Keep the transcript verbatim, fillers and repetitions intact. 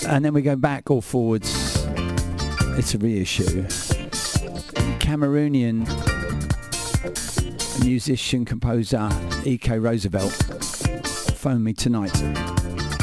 And then we go back or forwards. It's a reissue. Cameroonian musician, composer E K Roosevelt phoned me tonight.